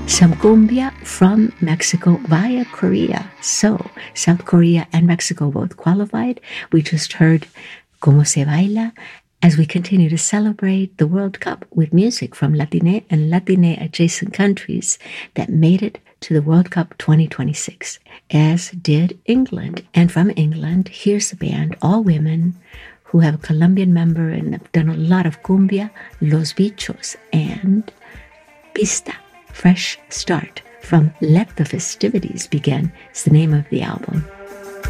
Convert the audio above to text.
some cumbia from Mexico via Korea. So South Korea and Mexico both qualified. We just heard Como Se Baila as we continue to celebrate the World Cup with music from Latine and Latine adjacent countries that made it to the World Cup 2026, as did England. And from England, here's the band, all women, who have a Colombian member and have done a lot of cumbia, Los Bichos, and Pista, Fresh Start, from Let the Festivities Begin is the name of the album.